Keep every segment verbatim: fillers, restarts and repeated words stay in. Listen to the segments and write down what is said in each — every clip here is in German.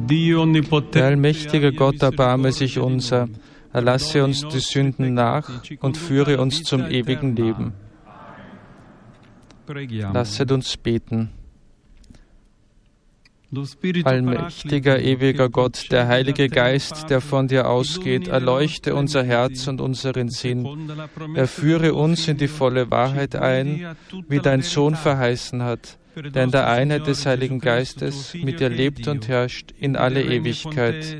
Der allmächtige Gott, erbarme sich unser, erlasse uns die Sünden nach und führe uns zum ewigen Leben. Lasset uns beten. Allmächtiger, ewiger Gott, der Heilige Geist, der von dir ausgeht, erleuchte unser Herz und unseren Sinn. Er führe uns in die volle Wahrheit ein, wie dein Sohn verheißen hat, der in der Einheit des Heiligen Geistes mit dir lebt und herrscht in alle Ewigkeit.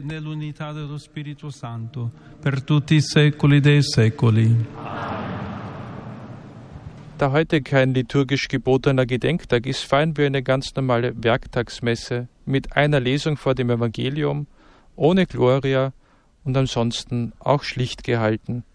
Da heute kein liturgisch gebotener Gedenktag ist, feiern wir eine ganz normale Werktagsmesse mit einer Lesung vor dem Evangelium, ohne Gloria und ansonsten auch schlicht gehalten.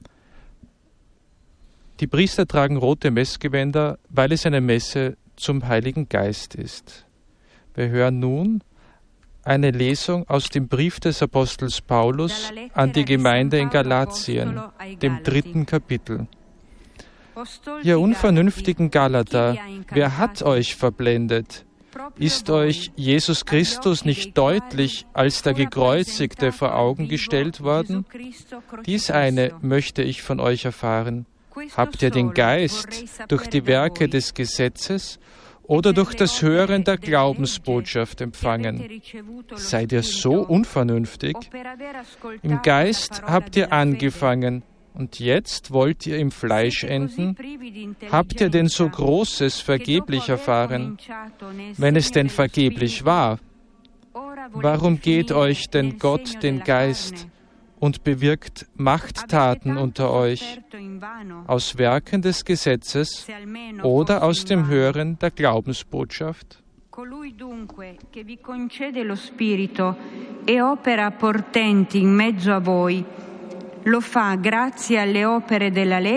Die Priester tragen rote Messgewänder, weil es eine Messe zum Heiligen Geist ist. Wir hören nun eine Lesung aus dem Brief des Apostels Paulus an die Gemeinde in Galatien, dem dritten Kapitel. Ihr unvernünftigen Galater, wer hat euch verblendet? Ist euch Jesus Christus nicht deutlich als der Gekreuzigte vor Augen gestellt worden? Dies eine möchte ich von euch erfahren. Habt ihr den Geist durch die Werke des Gesetzes oder durch das Hören der Glaubensbotschaft empfangen? Seid ihr so unvernünftig? Im Geist habt ihr angefangen, und jetzt wollt ihr im Fleisch enden? Habt ihr denn so Großes vergeblich erfahren, wenn es denn vergeblich war? Warum geht euch denn Gott den Geist und bewirkt Machttaten unter euch, aus Werken des Gesetzes oder aus dem Hören der Glaubensbotschaft? Colui dunque che vi concede lo Spirito e opera portenti in mezzo a voi, lo fa grazie alle opere della legge